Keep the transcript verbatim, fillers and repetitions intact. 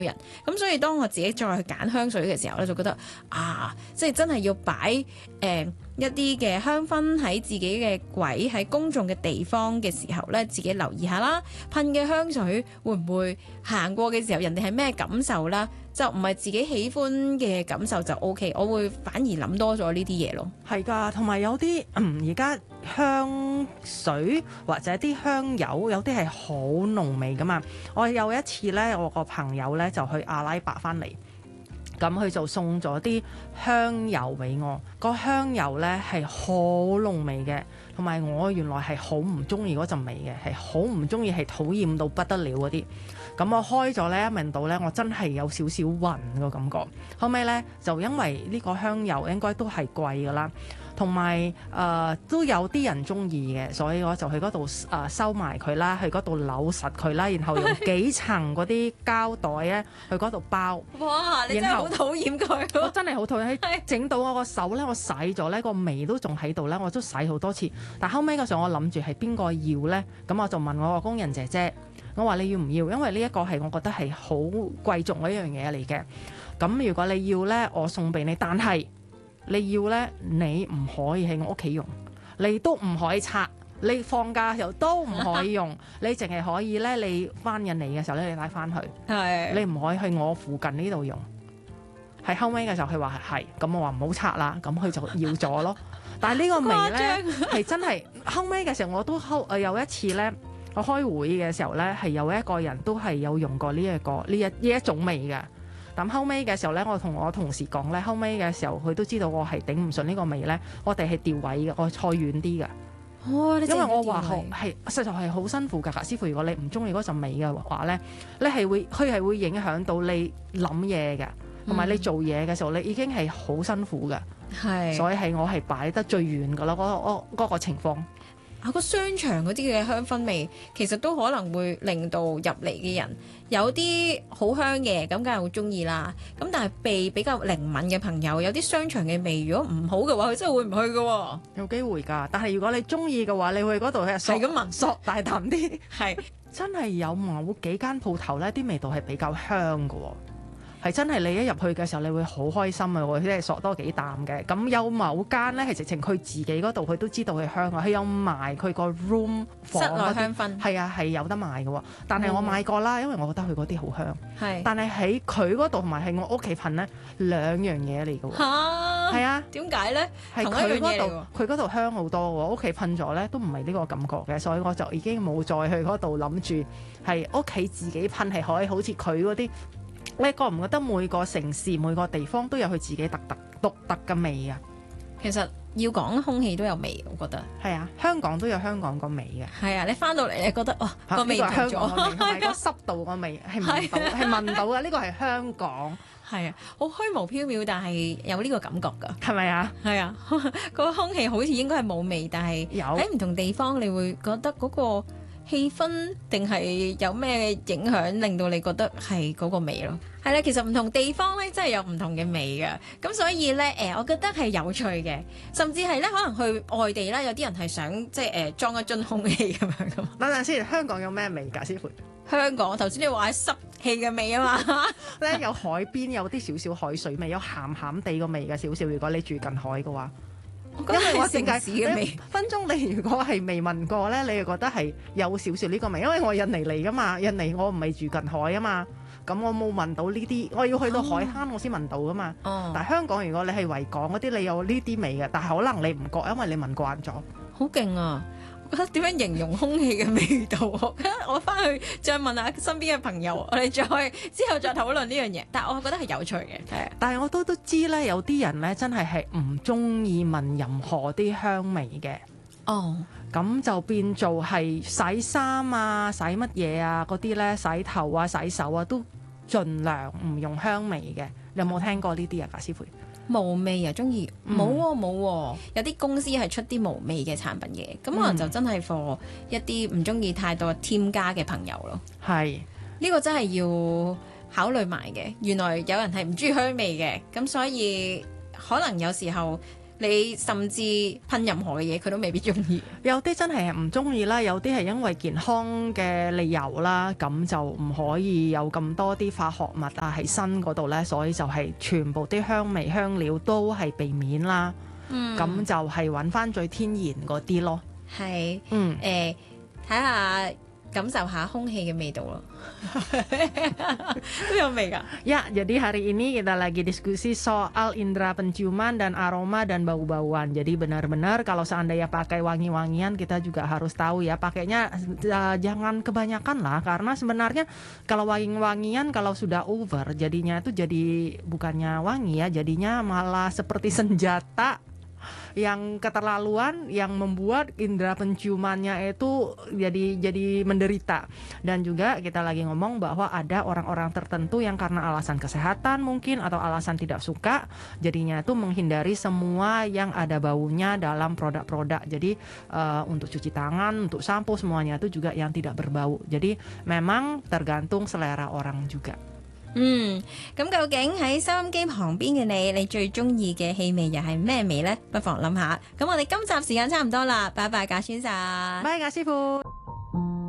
人。咁所以當我自己再去揀香水嘅時候咧，就覺得啊，即係真係要擺誒、呃、一啲嘅香薰喺自己嘅櫃喺公眾嘅地方嘅時候咧，自己留意下啦，噴嘅香水會唔會行過嘅時候人哋係咩感受啦？就唔係自己喜歡嘅感受就 O K， 我會反而諗多咗呢啲嘢咯。 係㗎，同埋有啲嗯而家香水或者啲香油有啲係好濃味㗎嘛。我有一次呢，我個朋友呢就去阿拉伯翻嚟，咁佢就送咗啲香油俾我。個香油呢係好濃味嘅，同埋我原來係好唔中意嗰陣味嘅，係好唔中意，係討厭到不得了嗰啲。咁我開咗呢，一聞到呢，我真係有少少暈個感覺。後尾呢，就因為呢個香油應該都係貴㗎啦，同埋誒都有啲人中意嘅，所以我就去嗰度誒收埋佢啦，去嗰度扭實佢啦，然後用幾層嗰啲膠袋咧去嗰度包。 哇！你真係好討厭佢。 我真係好討厭，佢整到我個手咧，我洗咗咧個味都仲喺度咧，我都洗好多次。但後尾嗰時候我諗住係邊個要咧，咁我就問我個工人姐姐。我話你要唔要？因為呢一個係我覺得係好貴重嘅一樣嘢嚟嘅。咁如果你要呢，我送俾你。但係你要呢，你唔可以喺我屋企用，你都唔可以拆。你放假嘅時候都唔可以用，你淨係可以呢，你翻印尼嘅時候咧，你帶翻去。係。你唔可以去我附近呢度用。係後尾嘅時候，佢話係，咁我話唔好拆啦，咁佢就要咗咯。但係呢個味呢，係真係後尾嘅時候，我都誒有一次呢。我開會嘅時候呢，係有一個人都係有用過呢、這、一個呢一呢一種味嘅。咁後尾嘅時候呢，我同我同事講呢，後尾嘅時候佢都知道我係頂唔順呢個味呢，我哋係調位嘅，我坐遠啲嘅。哦，因為我話係實在係好辛苦㗎，師傅。如果你唔中意嗰陣味嘅話呢，你係會佢係會影響到你諗嘢嘅，同埋你做嘢嘅時候，你已經係好辛苦嘅。係、嗯，所以係我係擺得最遠㗎啦，嗰嗰嗰個情況。 啊！個商場嗰啲嘅香薰味，其實都可能會令到入嚟嘅人有啲好香嘅，咁梗係好中意啦。咁但係鼻比較靈敏嘅朋友，有啲商場嘅味，如果唔好嘅話，佢真係會唔去㗎。有機會㗎，但係如果你中意嘅話，你去嗰度係係咁聞索大啖啲，係真係有某幾間鋪頭呢啲味道係比較香㗎。係真係你一入去嘅時候，你會好開心啊！即係索多幾啖嘅。咁有某間咧係直情佢自己嗰度，佢都知道佢香啊。佢有賣佢個 room 房室內香薰，係啊係有得賣嘅。但係我買過啦，因為我覺得佢嗰啲好香。係。但係喺佢嗰度同埋喺我屋企噴咧兩樣嘢嚟嘅。嚇！係啊。點解咧？係佢嗰度，佢嗰度香好多喎。我屋企噴咗咧都唔係呢個感覺嘅，所以我就已經冇再去嗰度諗住係屋企自己噴係可以好似佢嗰啲。你覺唔覺得每個城市每個地方都有佢自己特特獨特嘅味啊？其實要講空氣都有味，我覺得係啊，香港都有香港個味嘅。係啊，你翻到嚟你覺得哇個味唔同咗，同埋個濕度個味係聞到係聞到嘅。呢個係香港，係啊，好虛無縹緲，但係有呢個感覺㗎，係咪啊？係啊，個空氣好似應該係冇味，但係喺唔同地方你會覺得嗰個氣氛定係有咩影響令到你覺得係嗰個味咯？係啦，其實唔同地方咧真係有唔同嘅味嘅，咁所以咧誒、呃，我覺得係有趣嘅，甚至係咧可能去外地啦，有啲人係想即係誒裝一樽空氣咁樣咁。等陣先，香港有咩味㗎？師傅，香港頭先你話係濕氣嘅味啊嘛，咧有海邊有啲少少海水味，有鹹鹹地個味嘅少少。如果你住近海嘅話。因為我點解嘅味分鐘你如果係未聞過咧，你就覺得係有少少呢個味，因為我印尼嚟噶嘛，印尼我唔係住近海啊嘛，咁我冇聞到呢啲，我要去到海灘我先聞到噶嘛。哦、但係香港如果你係維港嗰啲，你有呢啲味嘅，但係可能你唔覺，因為你聞慣咗。好勁啊！我覺得點樣形容空氣嘅味道？我覺得我翻去再問下身邊嘅朋友，我哋再之後再討論呢樣嘢。但係我覺得係有趣嘅，係。但係我都都知咧，有啲人咧真係係唔中意聞任何啲香味嘅。哦，咁就變做係洗衫啊、洗乜嘢啊嗰啲咧，洗頭啊、洗手啊，都盡量唔用香味嘅。你有冇聽過呢啲啊，師傅？無味啊，中意冇喎冇喎，有啲公司係出啲無味嘅產品嘅，咁可能就真係 for 一啲唔中意太多添加嘅朋友咯。係呢個真係要考慮埋嘅。原來有人係唔中意香味嘅，咁所以可能有時候你甚至噴任何嘅嘢，佢都未必中意。 有啲真係唔中意啦，有啲係因為健康嘅理由啦，咁就唔可以有咁多啲化學物啊喺身嗰度呢，所以就係全部啲香味香料都係避免啦。 嗯， 咁就係揾翻最天然嗰啲咯。 係， 嗯， 誒睇下感受下空氣嘅味道咯，都有味㗎。 Ya, jadi hari ini kita lagi diskusi soal indera penciuman dan aroma dan bau-bauan. Jadi benar-benar kalau seandainya pakai wangi-wangian kita juga harus tahu ya pakainya uh, jangan kebanyakan lah karena sebenarnya kalau wangi-wangian kalau sudah over jadinya itu jadi bukannya wangi ya, jadinya malah seperti senjata yang keterlaluan yang membuat indera penciumannya itu jadi jadi menderita. Dan juga kita lagi ngomong bahwa ada orang-orang tertentu yang karena alasan kesehatan mungkin atau alasan tidak suka jadinya itu menghindari semua yang ada baunya dalam produk-produk. Jadi uh, untuk cuci tangan, untuk sampo semuanya itu juga yang tidak berbau. Jadi memang tergantung selera orang juga. 嗯，咁究竟喺收音機旁邊嘅你，你最中意嘅氣味又係咩味呢？不妨諗下。咁我哋今集時間差唔多啦，拜拜，賈先生。 拜，賈師傅。